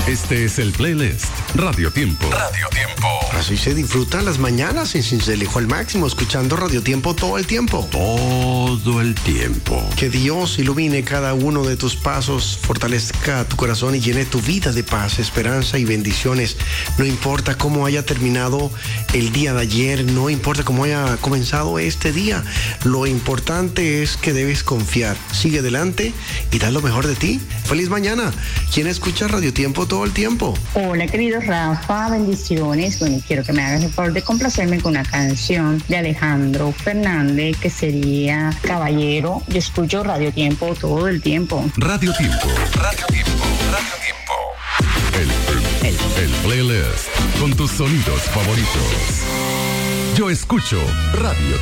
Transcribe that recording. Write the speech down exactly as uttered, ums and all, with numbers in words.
Este es el playlist Radio Tiempo. Radio Tiempo. Así se disfrutan las mañanas en Sincelejo al máximo, escuchando Radio Tiempo todo el tiempo. Todo el tiempo. Que Dios ilumine cada uno de tus pasos, fortalezca tu corazón y llene tu vida de paz, esperanza y bendiciones. No importa cómo haya terminado el día de ayer, no importa cómo haya comenzado este día. Lo importante es que debes confiar. Sigue adelante y da lo mejor de ti. Feliz mañana. ¿Quién escucha Radio Tiempo todo el tiempo? Hola, querido Rafa, bendiciones. Bueno, quiero que me hagas el favor de complacerme con una canción de Alejandro Fernández que sería Caballero. Yo escucho Radio Tiempo todo el tiempo. Radio Tiempo. Radio Tiempo. Radio Tiempo. El, el, el playlist con tus sonidos favoritos. Yo escucho Radio